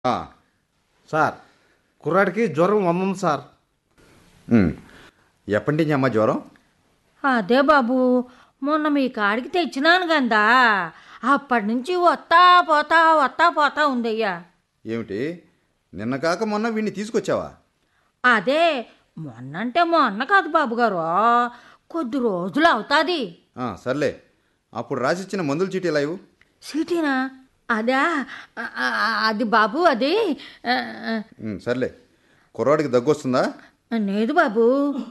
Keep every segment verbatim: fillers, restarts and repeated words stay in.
ఆ, సార్ కుర్రాడికి జ్వరం వమ్మంది సార్. ఉమ్. ఎప్పటి నుంచి అమ్మ జ్వరం? అదే బాబు, మొన్న మీ కాడికి తెచ్చినాను గందా, అప్పటి నుంచి వస్తా పోతా వస్తా పోతా ఉందయ్యా. ఏమిటి, నిన్న కాక మొన్న వీడిని తీసుకొచ్చావా? అదే మొన్నంటే మొన్న కాదు బాబు గారు, కొద్ది రోజులు అవుతుంది. ఆ, సర్లే, అప్పుడు రాసిచ్చిన మందుల చీటీ ఎలా ఇవ్వు. సిటీనా? అదా ఆ, ఆ, అది బాబు, అది ఆ, ఉమ్, సర్లే. కుర్రాడికి దగ్గు వస్తుందా? ఆ, లేదు బాబు.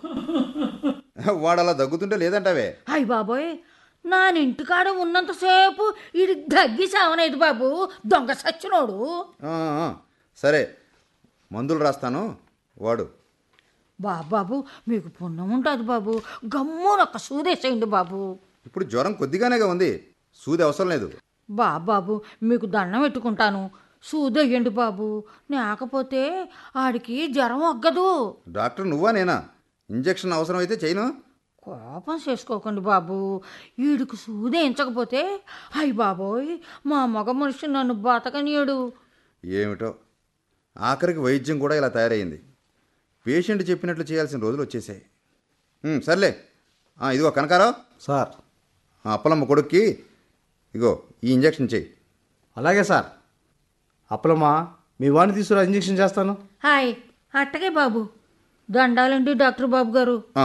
వాడు అలా దగ్గుతుంటే లేదంటావే? అయ్య బాబోయ్, నా ఇంటికాడ ఉన్నంతసేపు ఇది దగ్గి సావనేది బాబు, దొంగ సచ్చినోడు. ఆ, ఆ, సరే, మందులు రాస్తాను వాడు. బాబు బాబు మీకు పుణ్యం ఉంటుంది బాబు, గమ్మునొక్క సూదేసేయండి బాబు. ఇప్పుడు జ్వరం కొద్దిగానేగా ఉంది, సూది అవసరం లేదు. బాబు బాబు మీకు దండం పెట్టుకుంటాను, సూదయ్యండి బాబు, లేకపోతే ఆడికి జ్వరం ఒగ్గదు. డాక్టర్ నువ్వా నేనా? ఇంజెక్షన్ అవసరం అయితే చేయను. కోపం చేసుకోకండి బాబు, ఈడికి సూదేయించకపోతే అయ్య బాబోయ్ మా మగ మనిషి నన్ను బతకనీయడు. ఏమిటో, ఆఖరికి వైద్యం కూడా ఇలా తయారైంది. పేషెంట్ చెప్పినట్లు చేయాల్సిన రోజులు వచ్చేసాయి. ఉమ్, సర్లే. ఆ, ఇదిగో కనకారావు, సార్ ఆ అప్పలమ్మ కొడుక్కి ఇగో ఈ ఇంజెక్షన్ చెయ్యి. అలాగే సార్. అప్పలమ్మా, మీ వాడిని తీసుకురా, ఇంజెక్షన్ చేస్తాను. హాయ్, అట్టగే బాబు, దండాలండి డాక్టర్ బాబు గారు. ఆ,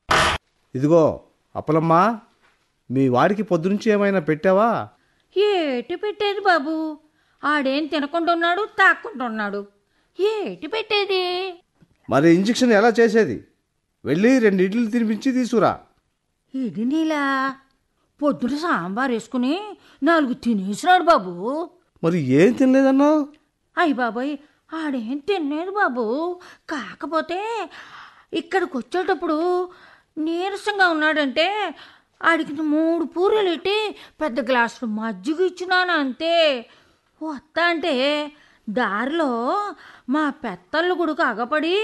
ఇదిగో అప్పలమ్మా, మీ వాడికి పొద్దునుంచి ఏమైనా పెట్టావా? ఏటి పెట్టేది బాబు, ఆడేం తినకుంటున్నాడు, తాక్కుంటున్నాడు, ఏటి పెట్టేది? మరి ఇంజెక్షన్ ఎలా చేసేది? వెళ్ళి రెండు ఇడ్లు తినిపించి తీసుకురా. ఇది నీలా పొద్దున సాంబార్ వేసుకుని నాలుగు తినేసినాడు బాబు. మరి ఏం తినలేదన్నావు? అయ్య బాబాయ్, ఆడేం తినలేదు బాబు, కాకపోతే ఇక్కడికి వచ్చేటప్పుడు నీరసంగా ఉన్నాడంటే ఆడికి మూడు పూరీలు ఇట్టి పెద్ద గ్లాసులు మజ్జిగ ఇచ్చినాను అంతే. వస్తా అంటే దారిలో మా పెత్తళ్ళు గుడికి అగపడి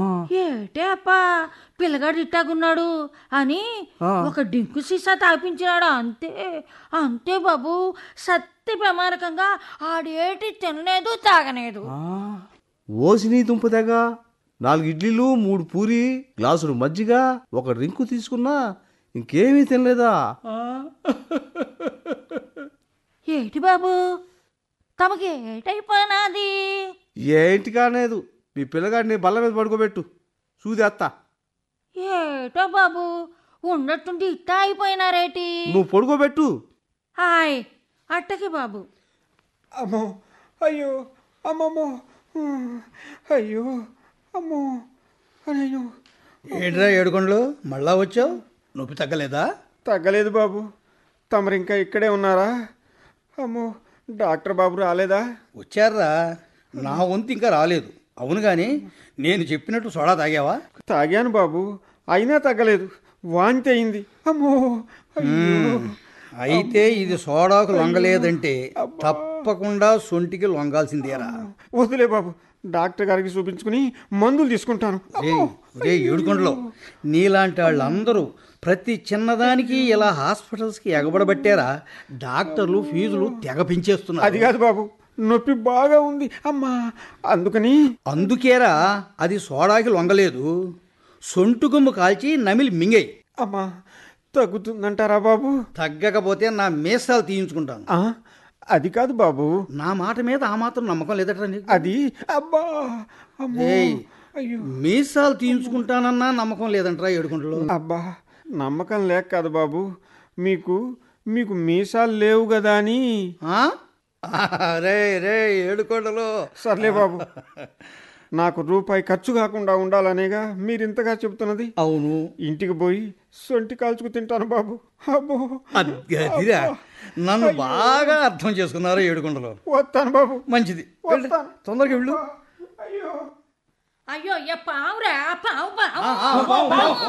ఏటే అప్ప పిల్లగాడు ఇట్టాగున్నాడు అని ఒక డింకు సీసా తాపించినాడు అంతే. అంతే బాబు, సత్తి ప్రమారకంగా ఆడేటి తినలేదు తాగలేదు. ఓసిని దుంపదగా నాలుగు ఇడ్లీలు, మూడు పూరి, గ్లాసులు మజ్జిగ, ఒక రింకు తీసుకున్నా ఇంకేమీ తినలేదా? ఏటి బాబు, తమకి ఏటైపోయినాది? ఏంటి కాలేదు, మీ పిల్లగాడిని బల్ల మీద పడుకోబెట్టు, సూది అత్త. ఏటో బాబు, ఉన్నట్టుండి ఇట్టా అయిపోయినారేటి? నువ్వు పడుకోబెట్టు. హాయ్, అట్టకి బాబు. అమ్మో, అయ్యో, అమ్మమ్మో, అయ్యో, అమ్మో, అయ్యో. ఏడ్రా ఏడుకొండలు, మళ్ళా వచ్చావు? నొప్పి తగ్గలేదా? తగ్గలేదు బాబు, తమరు ఇంకా ఇక్కడే ఉన్నారా? అమ్మో, డాక్టర్ బాబు రాలేదా? వచ్చారా? నా వంతు ఇంకా రాలేదు. అవును కానీ నేను చెప్పినట్టు సోడా తాగావా? తాగాను బాబు, అయినా తగ్గలేదు, వాంతి అయింది. అమ్మో, అయ్యో. అయితే ఇది సోడాకు లొంగలేదంటే తప్పకుండా సొంటికి లొంగాల్సిందేరా. వదిలే బాబు, డాక్టర్ గారికి చూపించుకుని మందులు తీసుకుంటాను. రే రే ఏడుకొండలో, నీలాంటి వాళ్ళందరూ ప్రతి చిన్నదానికి ఇలా హాస్పిటల్స్కి ఎగబడబట్టారా డాక్టర్లు ఫీజులు తెగ పెంచేస్తున్నారు. అది కాదు బాబు, నొప్పి బాగా ఉంది అమ్మా, అందుకని. అందుకేరా అది సోడాకి లొంగలేదు, సొంటు కొమ్ము కాల్చి నమిలి మింగేయి. అమ్మా, తగ్గుతుందంటారా బాబు? తగ్గకపోతే నా మీసాలు తీయించుకుంటాను. ఆ, అది కాదు బాబు. నా మాట మీద ఆ మాత్రం నమ్మకం లేదట నీకు? అది అబ్బా, అమ్మో, ఏయ్, అయ్యో, మీసాలు తీయించుకుంటానన్నా నమ్మకం లేదంటరా ఏడుకుంటలో? అబ్బా, నమ్మకం లేక కాదు బాబు, మీకు మీకు మీసాలు లేవు కదా అని. ఆ? రే రే ఏడుకొండలో. సర్లే బాబు, నాకు రూపాయి ఖర్చు కాకుండా ఉండాలనేగా మీరింతగా చెబుతున్నది. అవును, ఇంటికి పోయి సొంటి కాల్చుకు తింటాను బాబు. అబ్బో, అదిరా, నన్ను బాగా అర్థం చేసుకున్నారు ఏడుకొండలో. వస్తాను బాబు. మంచిది, వెళ్ళు, వస్తాను. తొందరగా వెళ్ళు. అయ్యో, అయ్యో, ఏ పావురా, పావు పావు.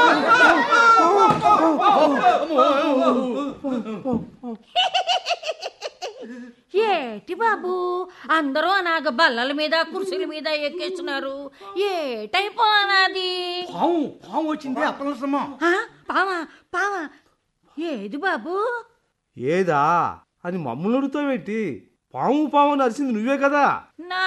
ఏటి బాబు, అందరూ అనాగ బల్లల మీద కుర్చీల మీద ఎక్కేస్తున్నారు, ఏటైపోనాది? పాము పాము వచ్చింది అప్పలసమ్మ. పావా పావా, ఏది బాబు? ఏదా అని మమ్మల్ని అడుగుతావేంటి? పాము పాము అని అరిసింది నువ్వే కదా. నా